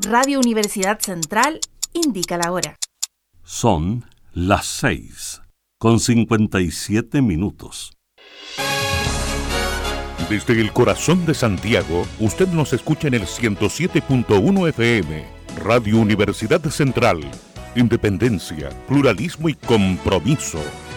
Radio Universidad Central indica la hora. Son las 6:57. Desde el corazón de Santiago, usted nos escucha en el 107.1 FM, Radio Universidad Central. Independencia, pluralismo y compromiso.